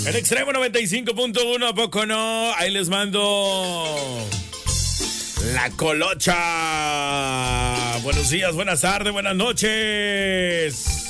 En Extremo 95.1, ¿a poco no? Ahí les mando La Colocha. Buenos días, buenas tardes, buenas noches.